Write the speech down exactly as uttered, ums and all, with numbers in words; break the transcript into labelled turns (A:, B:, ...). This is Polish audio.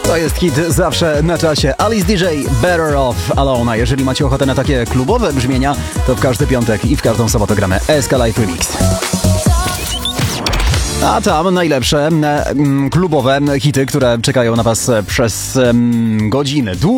A: To jest hit zawsze na czasie. Alice D J, Better Off Alone. A jeżeli macie ochotę na takie klubowe brzmienia, to w każdy piątek i w każdą sobotę gramy S K Live Remix. A tam najlepsze mm, klubowe hity, które czekają na was przez mm, godziny.